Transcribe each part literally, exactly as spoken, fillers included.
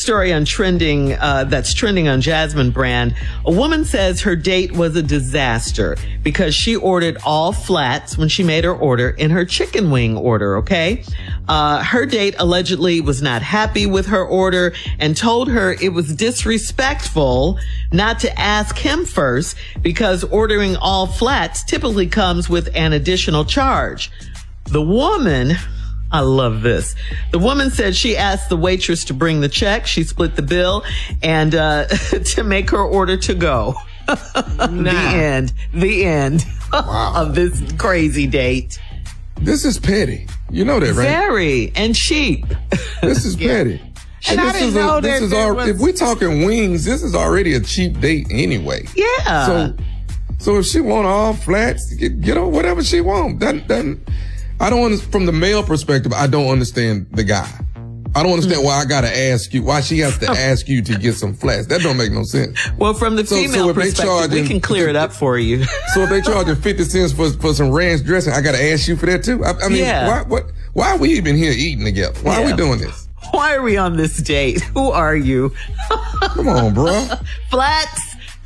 story on trending, uh, that's trending on Jasmine Brand. A woman says her date was a disaster because she ordered all flats when she made her order in her chicken wing order, okay? Uh, her date allegedly was not happy with her order and told her it was disrespectful not to ask him first because ordering all flats typically comes with an additional charge. The woman... I love this. The woman said she asked the waitress to bring the check. She split the bill and uh to make her order to go. Nah. The end. The end wow. of this crazy date. This is petty. You know that, right? Very. And cheap. This is yeah. petty. And, and I didn't know a, that is there our, was... If we're talking wings, this is already a cheap date anyway. Yeah. So, so if she want all flats, get, get her whatever she want. That doesn't... I don't, from the male perspective, I don't understand the guy. I don't understand why I gotta ask you, why she has to ask you to get some flats. That don't make no sense. Well, from the female so, so perspective, charging, we can clear it up for you. So if they charging fifty cents for, for some ranch dressing, I gotta ask you for that too? I, I mean, yeah. why, what, why are we even here eating together? Why yeah. are we doing this? Why are we on this date? Who are you? Come on, bro. Flats.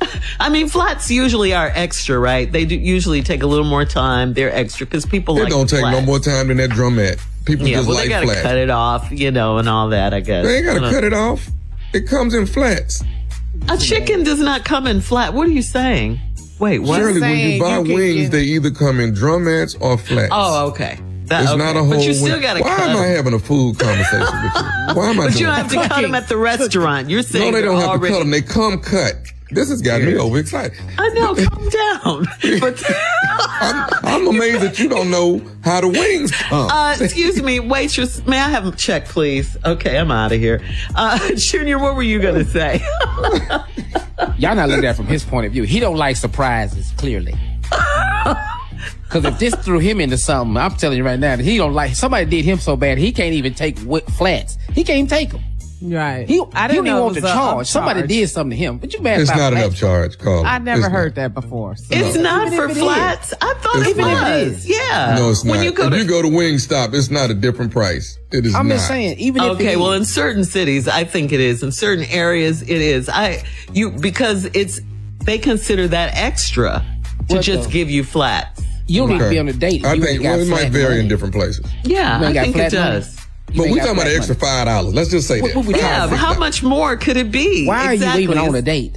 I mean, flats usually are extra, right? They do usually take a little more time. They're extra because people it like It don't take flats. no more time than that drumette. People yeah, just well, like they gotta flats. cut it off, you know, and all that, I guess. They ain't gotta cut it off. It comes in flats. A chicken does not come in flat. What are you saying? Wait, what? Surely when you buy you wings, get... they either come in drumettes or flats. Oh, okay. That, it's okay. not a whole But you still wing. gotta Why cut am I them. having a food conversation with you? Why am I But doing you don't have to that? cut them at the restaurant. You're saying No, they don't have already... to cut them. They come cut. This has got me overexcited. I know, calm down. But I'm, I'm amazed that you don't know how the wings come. Uh, excuse me, waitress, may I have a check, please? Okay, I'm out of here. Uh, Junior, what were you going to say? Y'all not looking at it from his point of view. He don't like surprises, clearly. Because if this threw him into something, I'm telling you right now, that he don't like, somebody did him so bad, he can't even take w- flats. He can't even take them. Right. He, I he didn't don't know even it want was to a charge. Somebody upcharge. did something to him. But you mad It's about not an flats. upcharge, Carl. I never It's heard not. that before. So. It's No. not Even for if it flats. is. I thought It's it not. was. Even if it is. Yeah. No, it's not. When you go if to, you go to Wingstop, it's not a different price. It is I'm not. just saying, even if okay, it well, is. in certain cities, I think it is. In certain areas, it is. I you because it's they consider that extra to What just the- give you flats. You don't need to Okay. be on a date. if I you think ain't got well, it might flat vary money. in different places. Yeah, You I ain't got think it flat money? does. You But ain't we got talking about flat an extra money. five dollars. Let's just say What- that. what we Five, talking Yeah, about? but six how dollars. much more could it be? Why exactly. are you even on a date?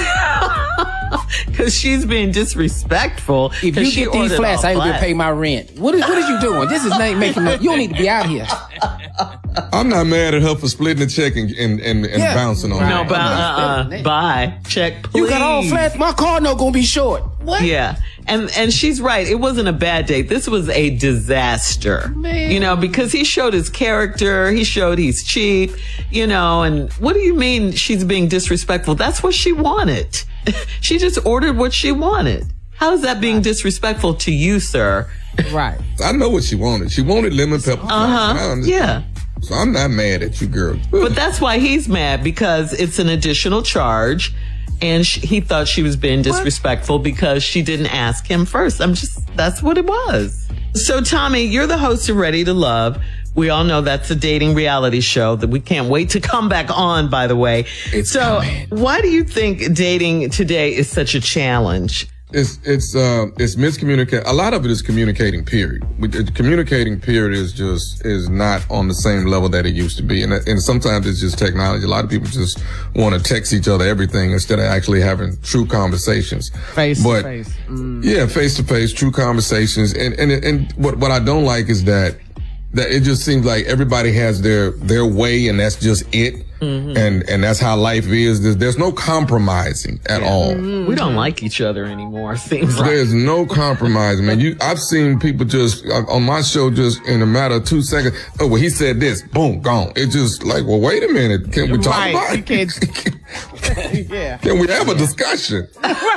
Because she's being disrespectful. If 'cause you she get these ordered flats, all I ain't gonna flats. pay my rent. What is, what is you doing? This is not making no, you don't need to be out here. I'm not mad at her for splitting the check and and, and, and Yeah. bouncing on No, it. but uh, uh, bye. Check, please. You got all flats, my car no gonna be short. What? Yeah. And and she's right. It wasn't a bad date. This was a disaster. Man. You know, because he showed his character. He showed he's cheap, you know, and what do you mean she's being disrespectful? That's what she wanted. She just ordered what she wanted. How is that being disrespectful to you, sir? Right. I know what she wanted. She wanted lemon pepper. Uh-huh. Yeah. So I'm not mad at you, girl. But that's why he's mad, because it's an additional charge. And she, he thought she was being disrespectful because she didn't ask him first. I'm just, that's what it was. So, Tommy, you're the host of Ready to Love. We all know that's a dating reality show that we can't wait to come back on, by the way. It's so, coming. why do you think dating today is such a challenge? It's it's uh it's miscommunicate. A lot of it is communicating. Period. We- the Communicating. Period is just is not on the same level that it used to be, and and sometimes it's just technology. A lot of people just want to text each other everything instead of actually having true conversations. Face but, to face. Mm. Yeah, face to face, true conversations. And and and what what I don't like is that that it just seems like everybody has their their way, and that's just it. Mm-hmm. And and that's how life is. There's, there's no compromising at Yeah. all. Mm-hmm. We don't like each other anymore, seems like. There's no compromise, man. You, I've seen people just uh, on my show, just in a matter of two seconds. Oh, well, he said this, boom, gone. It's just like, well, wait a minute. Can we talk Right. about You it? can't- yeah. Can we have a discussion?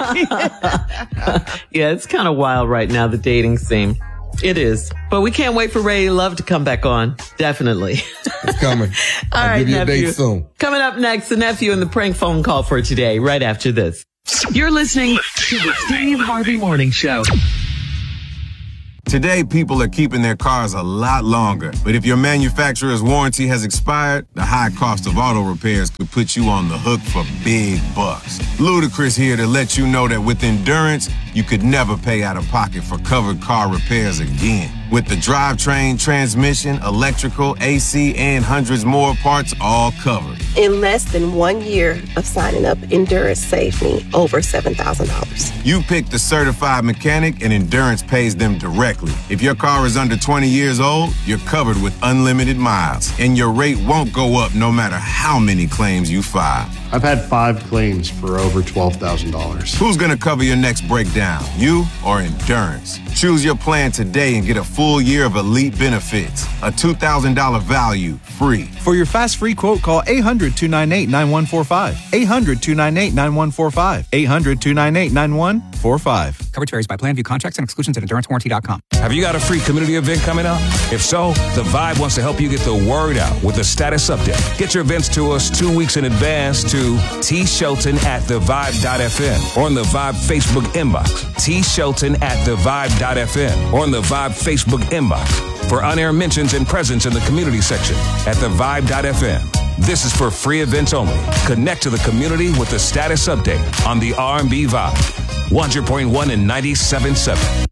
Yeah, it's kind of wild right now, the dating scene. It is. But we can't wait for Ready to Love to come back on. Definitely. It's coming. All I'll right, give you a nephew. date soon. Coming up next, the nephew and the prank phone call for today, right after this. You're listening to the Steve Harvey Morning Show. Today, people are keeping their cars a lot longer. But if your manufacturer's warranty has expired, the high cost of auto repairs could put you on the hook for big bucks. Ludacris here to let you know that with Endurance, you could never pay out of pocket for covered car repairs again. With the drivetrain, transmission, electrical, A C, and hundreds more parts all covered. In less than one year of signing up, Endurance saved me over seven thousand dollars. You pick the certified mechanic and Endurance pays them directly. If your car is under twenty years old, you're covered with unlimited miles, and your rate won't go up no matter how many claims you file. I've had five claims for over twelve thousand dollars. Who's gonna cover your next breakdown, you or Endurance? Choose your plan today and get a full year of elite benefits. A two thousand dollars value, free. For your fast free quote, call eight hundred, two nine eight, nine one four five. eight hundred, two nine eight, nine one four five. eight hundred, two nine eight, nine one four five. Coverage varies by plan. View contracts and exclusions at endurance warranty dot com. Have you got a free community event coming up? If so, The Vibe wants to help you get the word out with a status update. Get your events to us two weeks in advance to T. Shelton at the vibe dot f m or on the Vibe Facebook inbox. T. Shelton at the vibe dot f m or on the Vibe Facebook inbox for on-air mentions and presence in the community section at the vibe dot f m. This is for free events only. Connect to the community with the status update on the R and B Vibe. one hundred point one and ninety-seven point seven.